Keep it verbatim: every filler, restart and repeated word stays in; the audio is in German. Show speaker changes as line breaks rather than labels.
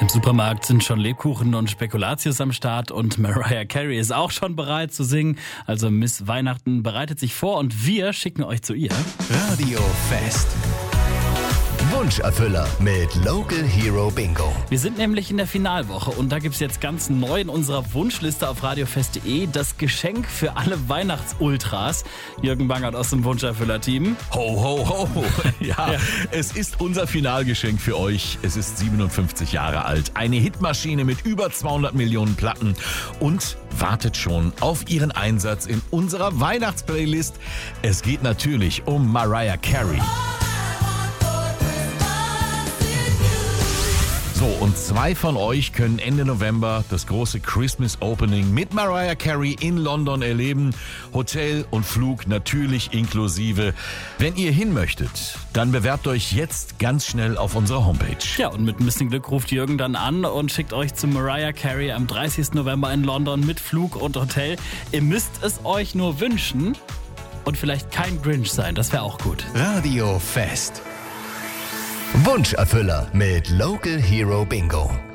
Im Supermarkt sind schon Lebkuchen und Spekulatius am Start und Mariah Carey ist auch schon bereit zu singen. Also Miss Weihnachten bereitet sich vor und wir schicken euch zu ihr.
Radio Fest. Wunscherfüller mit Local Hero Bingo.
Wir sind nämlich in der Finalwoche und da gibt's jetzt ganz neu in unserer Wunschliste auf radiofest punkt de das Geschenk für alle Weihnachtsultras. Jürgen Bangert aus dem Wunscherfüller-Team.
Ho, ho, ho. Ja, ja, es ist unser Finalgeschenk für euch. Es ist siebenundfünfzig Jahre alt, eine Hitmaschine mit über zweihundert Millionen Platten und wartet schon auf ihren Einsatz in unserer Weihnachtsplaylist. Es geht natürlich um Mariah Carey. So, und zwei von euch können Ende November das große Christmas Opening mit Mariah Carey in London erleben. Hotel und Flug natürlich inklusive. Wenn ihr hin möchtet, dann bewerbt euch jetzt ganz schnell auf unserer Homepage.
Ja, und mit ein bisschen Glück ruft Jürgen dann an und schickt euch zu Mariah Carey am dreißigsten November in London mit Flug und Hotel. Ihr müsst es euch nur wünschen und vielleicht kein Grinch sein, das wäre auch gut.
Radio Fest. Wunscherfüller mit Local Hero Bingo.